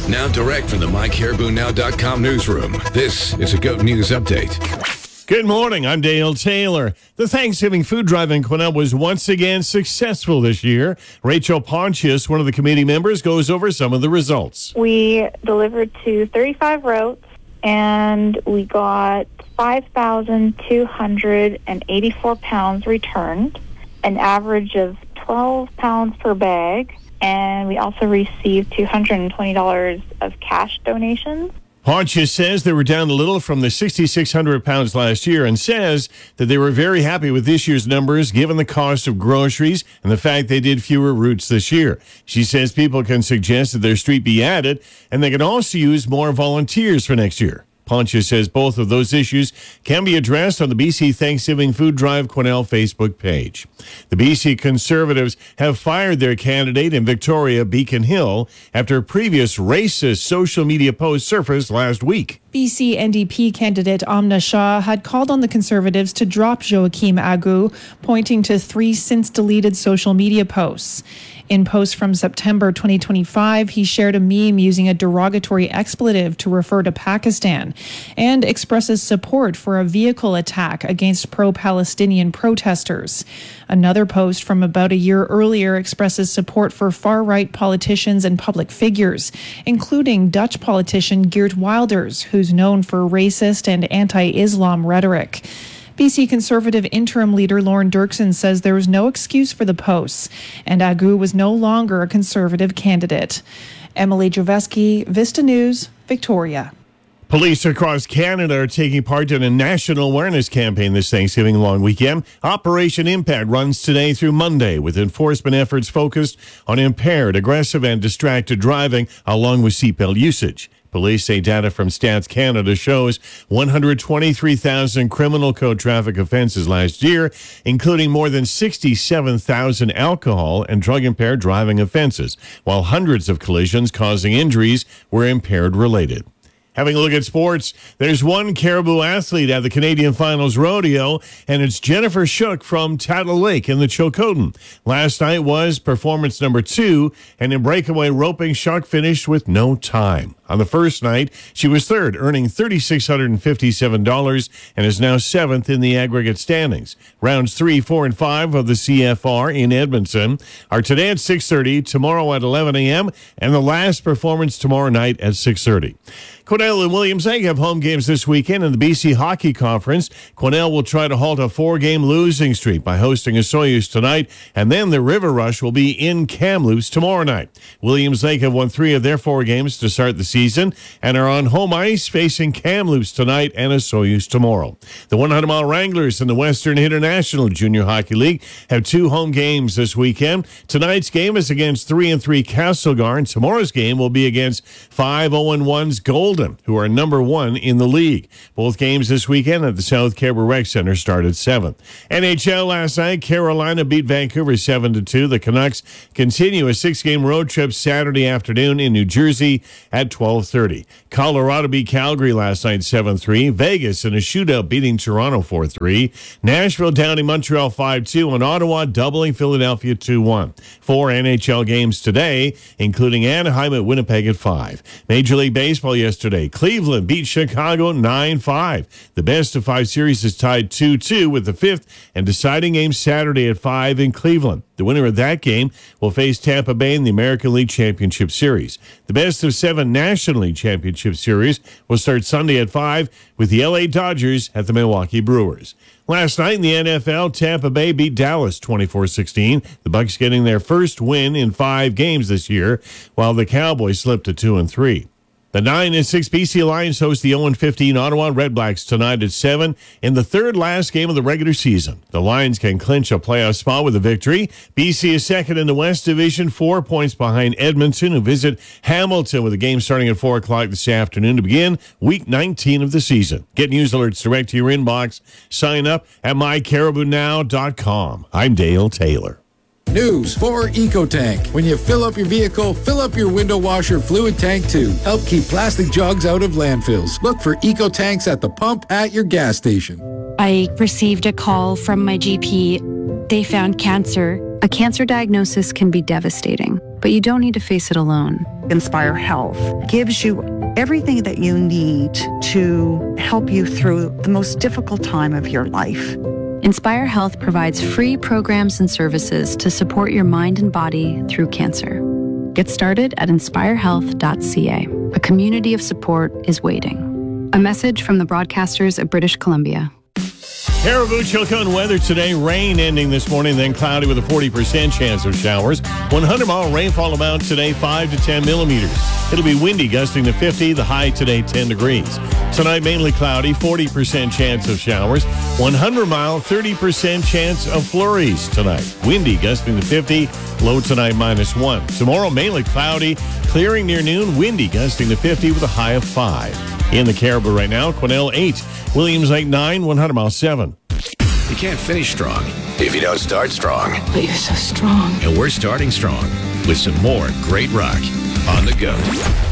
Now direct from the MyCaribouNow.com newsroom, this is a GOAT News Update. Good morning. I'm Dale Taylor. The Thanksgiving food drive in Quesnel was once again successful this year. Rachel Pontius, one of the committee members, goes over some of the results. We delivered to 35 routes, and we got 5,284 pounds returned, an average of 12 pounds per bag, and we also received $220 of cash donations. Pontius says they were down a little from the 6,600 pounds last year and says that they were very happy with this year's numbers given the cost of groceries and the fact they did fewer routes this year. She says people can suggest that their street be added and they can also use more volunteers for next year. Pontius says both of those issues can be addressed on the BC Thanksgiving Food Drive Quesnel Facebook page. The BC Conservatives have fired their candidate in Victoria, Beacon Hill, after a previous racist social media post surfaced last week. BC NDP candidate Amna Shah had called on the Conservatives to drop Joachim Agu, pointing to 3 since-deleted social media posts. In posts from September 2025, he shared a meme using a derogatory expletive to refer to Pakistan and expresses support for a vehicle attack against pro-Palestinian protesters. Another post from about a year earlier expresses support for far-right politicians and public figures, including Dutch politician Geert Wilders, who's known for racist and anti-Islam rhetoric. BC Conservative interim leader Lauren Dirksen says there was no excuse for the posts, and Agu was no longer a Conservative candidate. Emily Joveski, Vista News, Victoria. Police across Canada are taking part in a national awareness campaign this Thanksgiving long weekend. Operation Impact runs today through Monday, with enforcement efforts focused on impaired, aggressive, and distracted driving, along with seatbelt usage. Police say data from Stats Canada shows 123,000 criminal code traffic offenses last year, including more than 67,000 alcohol and drug-impaired driving offenses, while hundreds of collisions causing injuries were impaired-related. Having a look at sports, there's one Caribou athlete at the Canadian Finals Rodeo, and it's Jennifer Shook from Tattle Lake in the Chilcotin. Last night was performance number 2, and in breakaway roping, Shook finished with no time. On the first night, she was third, earning $3,657 and is now 7th in the aggregate standings. Rounds 3, 4, and 5 of the CFR in Edmonton are today at 6:30, tomorrow at 11 a.m., and the last performance tomorrow night at 6:30. Quesnel and Williams Lake have home games this weekend in the BC Hockey Conference. Quesnel will try to halt a 4-game losing streak by hosting a Soyuz tonight, and then the River Rush will be in Kamloops tomorrow night. Williams Lake have won 3 of their 4 games to start the season and are on home ice facing Kamloops tonight and a Soyuz tomorrow. The 100-mile Wranglers in the Western International Junior Hockey League have 2 home games this weekend. Tonight's game is against 3-3 Castlegar, and tomorrow's game will be against 5-0-1's Golden, who are number 1 in the league. Both games this weekend at the South Caribou Rec Center start at 7. NHL last night, Carolina beat Vancouver 7-2. The Canucks continue a 6-game road trip Saturday afternoon in New Jersey at 12:30. Colorado beat Calgary last night 7-3. Vegas in a shootout beating Toronto 4-3. Nashville downing Montreal 5-2, and Ottawa doubling Philadelphia 2-1. 4 NHL games today, including Anaheim at Winnipeg at 5. Major League Baseball yesterday, Cleveland beat Chicago 9-5. The best of 5 series is tied 2-2 with the 5th and deciding game Saturday at 5 in Cleveland. The winner of that game will face Tampa Bay in the American League Championship Series. The best of 7 National League Championship Series will start Sunday at 5 with the LA Dodgers at the Milwaukee Brewers. Last night in the NFL, Tampa Bay beat Dallas 24-16. The Bucs getting their first win in 5 games this year, while the Cowboys slipped to 2-3. The 9-6 BC Lions host the 0-15 Ottawa Redblacks tonight at 7 in the third last game of the regular season. The Lions can clinch a playoff spot with a victory. BC is second in the West Division, 4 points behind Edmonton, who visit Hamilton with a game starting at 4 o'clock this afternoon to begin Week 19 of the season. Get news alerts direct to your inbox. Sign up at mycaribounow.com. I'm Dale Taylor. News for EcoTank. When you fill up your vehicle, fill up your window washer fluid tank too. Help keep plastic jugs out of landfills. Look for EcoTanks at the pump at your gas station. I received a call from my GP. They found cancer. A cancer diagnosis can be devastating, but you don't need to face it alone. Inspire Health gives you everything that you need to help you through the most difficult time of your life. Inspire Health provides free programs and services to support your mind and body through cancer. Get started at inspirehealth.ca. A community of support is waiting. A message from the broadcasters of British Columbia. Caribou, Chilco, and weather today. Rain ending this morning, then cloudy with a 40% chance of showers. 100-mile rainfall amount today, 5 to 10 millimeters. It'll be windy, gusting to 50. The high today, 10 degrees. Tonight, mainly cloudy, 40% chance of showers. 100-mile, 30% chance of flurries tonight. Windy, gusting to 50. Low tonight, -1. Tomorrow, mainly cloudy, clearing near noon. Windy, gusting to 50 with a high of 5. In the Caribou right now, Quesnel 8, Williams Lake 9, 100-mile 7. You can't finish strong if you don't start strong. But you're so strong. And we're starting strong with some more great rock on the go.